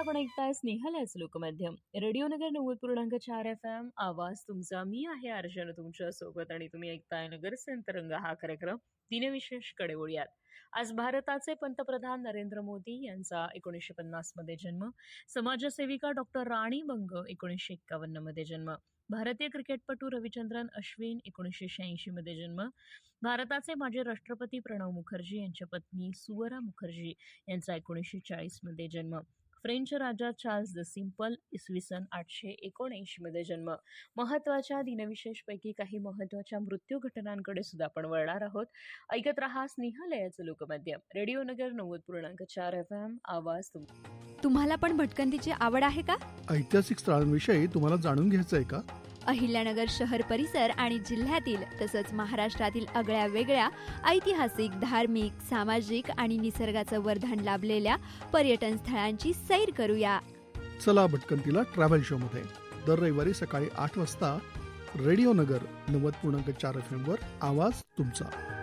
आपण ऐकताय स्नेहलच लोकमाध्यम रेडिओ नगर 90.4 FM. आवाज तुमचा. मी आहे अर्चना तुमच्या सोबत आणि तुम्ही ऐकताय नगर संतरंग हा कार्यक्रम. दिनविशेष कडे वळूयात. आज भारताचे पंतप्रधान नरेंद्र मोदी यांचा 1950 मध्ये जन्म. समाजसेविका डॉक्टर राणी बंग 1951 मध्ये जन्म. भारतीय क्रिकेटपटू रविचंद्रन अश्विन 1986 मध्ये जन्म. भारताचे माजी राष्ट्रपती प्रणव मुखर्जी यांच्या पत्नी सुवरा मुखर्जी यांचा 1940 मध्ये जन्म. French Raja Charles the simple 1879 मध्ये जन्म. महत्वाच्या दिनविशेषपैकी काही महत्वाच्या मृत्यू घटनांकडे सुद्धा आपण वळणार आहोत. ऐकत रहा स्नेहालयाचं लोकमाध्यम रेडिओ नगर 90.4 FM. आवाज तुम्हाला पण भटकंतीची आवड आहे का? ऐतिहासिक स्थळांविषयी तुम्हाला जाणून घ्यायचंय का? अहिल्यानगर शहर परिसर आणि जिल्ह्यातील तसंच महाराष्ट्रातील आगळ्या वेगळ्या ऐतिहासिक, धार्मिक, सामाजिक आणि निसर्गाचं वर्धन लाभलेल्या पर्यटन स्थळांची सैर करूया. चला भटकंतीला ट्रॅव्हल शो मध्ये दर रविवारी सकाळी 8 वाजता रेडिओ नगर 90.4 FM वर आवाज तुमचा.